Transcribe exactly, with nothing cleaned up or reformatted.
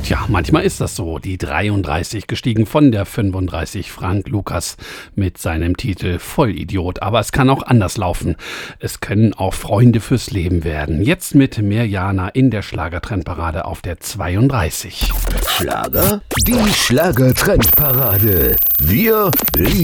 Tja, manchmal ist das so. Die dreiunddreißig gestiegen von der fünfunddreißig. Frank Lukas mit seinem Titel Vollidiot. Aber es kann auch anders laufen. Es können auch Freunde fürs Leben werden. Jetzt mit Mirjana in der Schlagertrendparade auf der zweiunddreißig. Schlager? Die Schlagertrendparade. Wir lieben